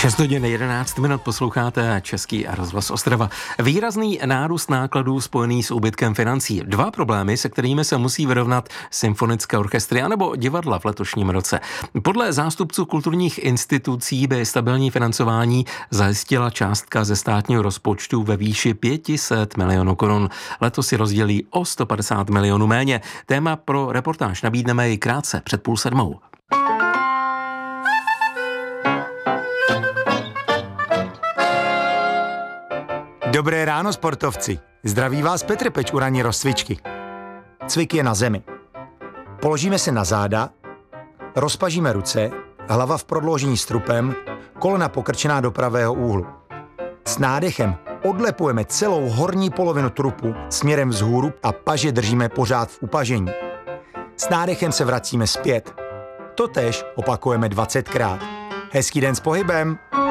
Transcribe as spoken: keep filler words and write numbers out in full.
šest hodin jedenáct minut posloucháte Český rozhlas Ostrava. Výrazný nárůst nákladů spojený s úbytkem financí. Dva problémy, se kterými se musí vyrovnat symfonické orchestry anebo divadla v letošním roce. Podle zástupců kulturních institucí by stabilní financování zajistila částka ze státního rozpočtu ve výši pět set milionů korun. Letos si rozdělí o sto padesát milionů méně. Téma pro reportáž nabídneme i krátce před půl sedmou. Dobré ráno, sportovci. Zdraví vás Petr Peč u ranní rozcvičky. Cvik je na zemi. Položíme se na záda, rozpažíme ruce, hlava v prodloužení strupem, kolena pokrčená do pravého úhlu. S nádechem odlepujeme celou horní polovinu trupu směrem vzhůru a paže držíme pořád v upažení. S nádechem se vracíme zpět. Totéž opakujeme dvacetkrát. Hezký den s pohybem!